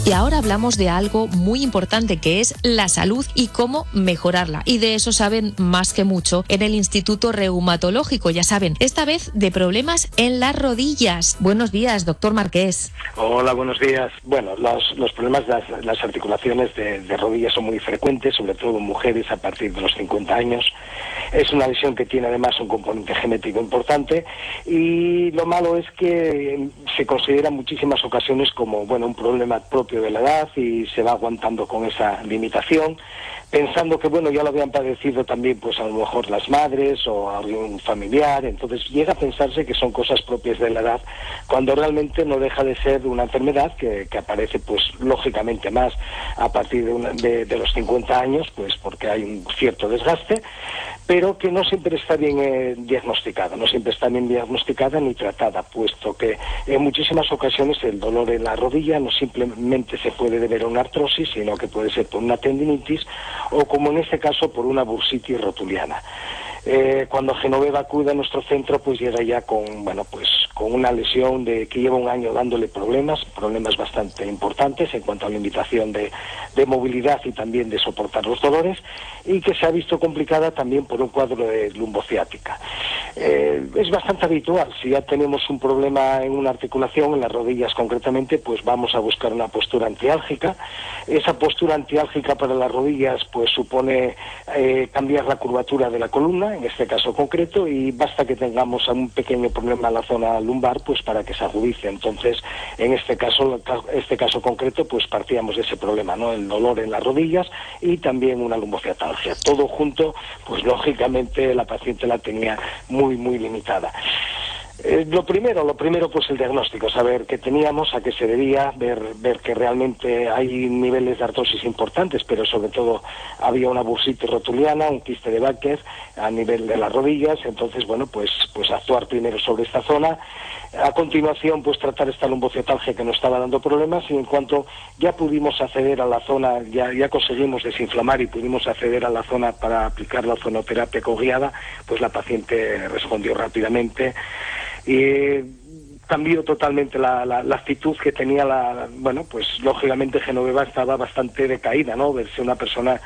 Y ahora hablamos de algo muy importante, que es la salud y cómo mejorarla. Y de eso saben más que mucho en el Instituto Reumatológico, ya saben, esta vez de problemas en las rodillas. Buenos días, doctor Marqués. Hola, buenos días. Bueno, los problemas de las articulaciones de rodillas son muy frecuentes, sobre todo en mujeres a partir de los 50 años. Es una lesión que tiene además un componente genético importante y lo malo es que se considera en muchísimas ocasiones como, bueno, un problema propio de la edad y se va aguantando con esa limitación, pensando que, bueno, ya lo habían padecido también, pues a lo mejor las madres o algún familiar. Entonces llega a pensarse que son cosas propias de la edad, cuando realmente no deja de ser una enfermedad que aparece, pues lógicamente más a partir de los 50 años, pues porque hay un cierto desgaste, pero que no siempre está bien diagnosticada, no siempre está bien diagnosticada ni tratada, puesto que en muchísimas ocasiones el dolor en la rodilla no simplemente se puede deber a una artrosis, sino que puede ser por una tendinitis o, como en este caso, por una bursitis rotuliana. Cuando Genoveva acude a nuestro centro, pues llega ya con, bueno, pues con una lesión que lleva un año dándole problemas bastante importantes en cuanto a limitación de movilidad y también de soportar los dolores, y que se ha visto complicada también por un cuadro de lumbociática. Es bastante habitual, si ya tenemos un problema en una articulación, en las rodillas concretamente, pues vamos a buscar una postura antiálgica. Esa postura antiálgica para las rodillas pues supone cambiar la curvatura de la columna, en este caso concreto, y basta que tengamos un pequeño problema en la zona lumbar pues para que se agudice. Entonces, en este caso concreto, pues partíamos de ese problema, ¿no? El dolor en las rodillas y también una lumbociatalgia. Todo junto, pues lógicamente la paciente la tenía muy limitada. Lo primero, pues el diagnóstico, saber qué teníamos, a qué se debía, ver que realmente hay niveles de artrosis importantes, pero sobre todo había una bursitis rotuliana, un quiste de Becker a nivel de las rodillas. Entonces, bueno, pues actuar primero sobre esta zona. A continuación, pues tratar esta lumbociatalgia que nos estaba dando problemas, y en cuanto ya pudimos acceder a la zona, ya conseguimos desinflamar y pudimos acceder a la zona para aplicar la zonoterapia coguiada, pues la paciente respondió rápidamente y cambió totalmente la actitud que tenía bueno, pues lógicamente Genoveva estaba bastante decaída, ¿no? Verse una persona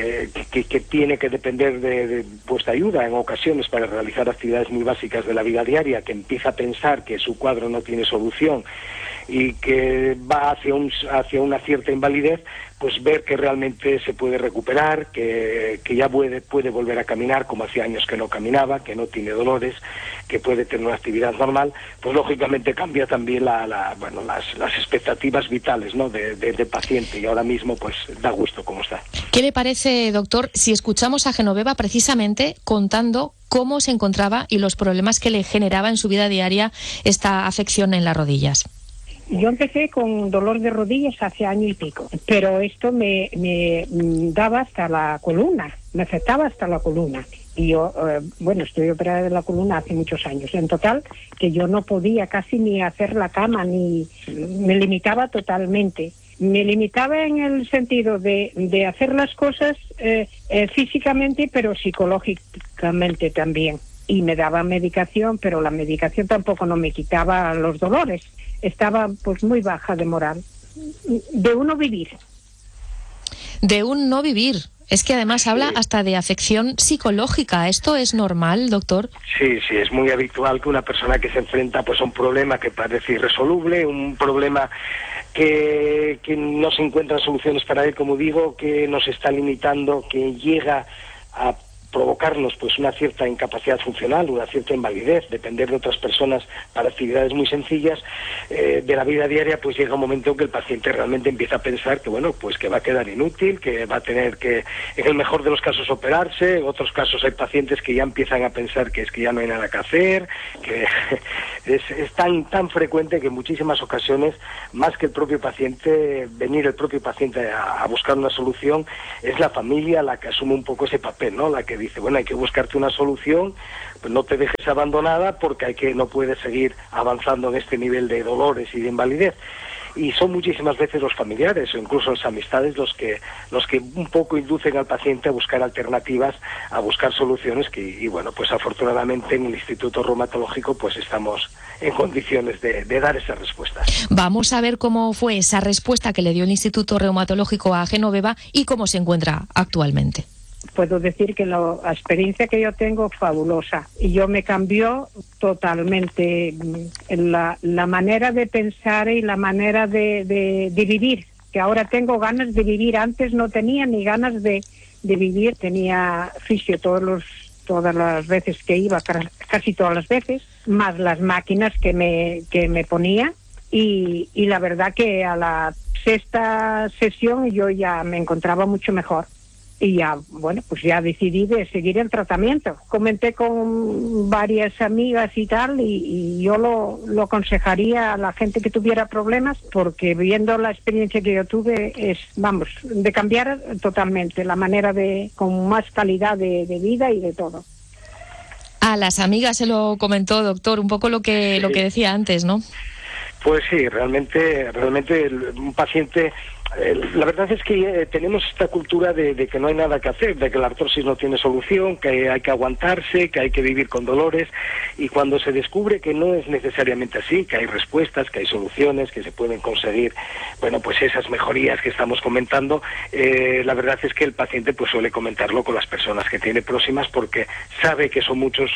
que tiene que depender de vuestra ayuda en ocasiones para realizar actividades muy básicas de la vida diaria, que empieza a pensar que su cuadro no tiene solución y que va hacia una cierta invalidez, pues ver que realmente se puede recuperar, que ya puede volver a caminar como hacía años que no caminaba, que no tiene dolores, que puede tener una actividad normal, pues lógicamente cambia también las expectativas vitales, ¿no? de paciente, y ahora mismo pues da gusto cómo está. ¿Qué le parece, doctor, si escuchamos a Genoveva precisamente contando cómo se encontraba y los problemas que le generaba en su vida diaria esta afección en las rodillas? Yo empecé con dolor de rodillas hace año y pico, pero esto me daba hasta la columna, me afectaba hasta la columna. Y yo, estoy operada de la columna hace muchos años. En total, que yo no podía casi ni hacer la cama, ni me limitaba totalmente. Me limitaba en el sentido de hacer las cosas físicamente, pero psicológicamente también. Y me daba medicación, pero la medicación tampoco no me quitaba los dolores. Estaba pues muy baja de moral. De uno vivir. De un no vivir. Es que además habla hasta de afección psicológica. ¿Esto es normal, doctor? Sí, es muy habitual que una persona que se enfrenta pues a un problema que parece irresoluble, un problema que no se encuentran soluciones para él, como digo, que nos está limitando, que llega a provocarnos pues una cierta incapacidad funcional, una cierta invalidez, depender de otras personas para actividades muy sencillas de la vida diaria, pues llega un momento en que el paciente realmente empieza a pensar que bueno, pues que va a quedar inútil, que va a tener que, en el mejor de los casos, operarse. En otros casos hay pacientes que ya empiezan a pensar que es que ya no hay nada que hacer, que es tan frecuente que en muchísimas ocasiones, más que el propio paciente, venir el propio paciente a buscar una solución, es la familia la que asume un poco ese papel, ¿no? La que dice, bueno, hay que buscarte una solución, pues no te dejes abandonada porque no puedes seguir avanzando en este nivel de dolores y de invalidez. y son muchísimas veces los familiares o incluso las amistades los que un poco inducen al paciente a buscar alternativas, a buscar soluciones y bueno, pues afortunadamente en el Instituto Reumatológico pues estamos en condiciones de dar esas respuestas. Vamos a ver cómo fue esa respuesta que le dio el Instituto Reumatológico a Genoveva y cómo se encuentra actualmente. Puedo decir que la experiencia que yo tengo es fabulosa y yo me cambió totalmente la manera de pensar y la manera de vivir, que ahora tengo ganas de vivir. Antes no tenía ni ganas de vivir, tenía fisio todas las veces que iba, casi todas las veces, más las máquinas que me ponía y la verdad que a la sexta sesión yo ya me encontraba mucho mejor. Y ya, bueno, pues ya decidí de seguir el tratamiento. Comenté con varias amigas y tal, y yo lo aconsejaría a la gente que tuviera problemas, porque viendo la experiencia que yo tuve, de cambiar totalmente la manera con más calidad de vida y de todo. A las amigas se lo comentó, doctor, un poco lo que decía antes, ¿no? Pues sí, realmente un paciente... La verdad es que tenemos esta cultura de que no hay nada que hacer, de que la artrosis no tiene solución, que hay que aguantarse, que hay que vivir con dolores, y cuando se descubre que no es necesariamente así, que hay respuestas, que hay soluciones, que se pueden conseguir, bueno, pues esas mejorías que estamos comentando, la verdad es que el paciente pues suele comentarlo con las personas que tiene próximas, porque sabe que son muchos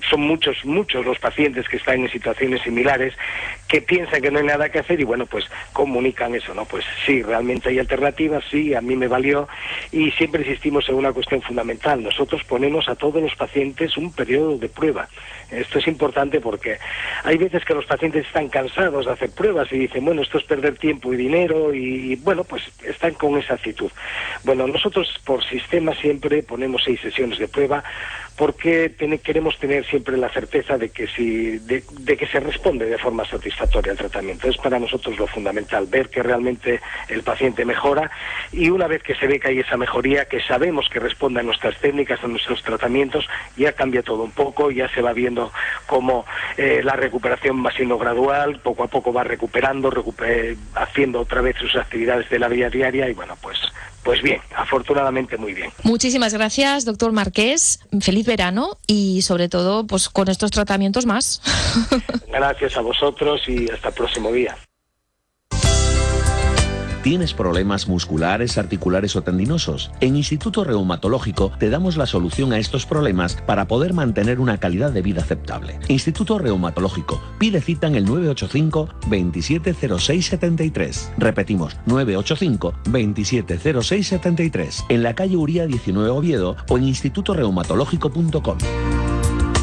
los pacientes que están en situaciones similares, que piensan que no hay nada que hacer y bueno, pues comunican eso, ¿no? Pues sí, realmente hay alternativas, sí, a mí me valió, y siempre insistimos en una cuestión fundamental. Nosotros ponemos a todos los pacientes un periodo de prueba. Esto es importante porque hay veces que los pacientes están cansados de hacer pruebas y dicen, bueno, esto es perder tiempo y dinero, y bueno, pues están con esa actitud. Bueno, nosotros por sistema siempre ponemos 6 sesiones de prueba, porque queremos tener siempre la certeza de que se responde de forma satisfactoria al tratamiento. Es para nosotros lo fundamental, ver que realmente el paciente mejora, y una vez que se ve que hay esa mejoría, que sabemos que responde a nuestras técnicas, a nuestros tratamientos, ya cambia todo un poco, ya se va viendo cómo la recuperación va siendo gradual, poco a poco va recuperando, haciendo otra vez sus actividades de la vida diaria, y bueno, pues bien, afortunadamente muy bien. Muchísimas gracias, doctor Marqués. Feliz verano y sobre todo pues con estos tratamientos más. Gracias a vosotros y hasta el próximo día. ¿Tienes problemas musculares, articulares o tendinosos? En Instituto Reumatológico te damos la solución a estos problemas para poder mantener una calidad de vida aceptable. Instituto Reumatológico. Pide cita en el 985 270673. Repetimos, 985 270673. En la calle Uría 19 Oviedo o en institutoreumatológico.com.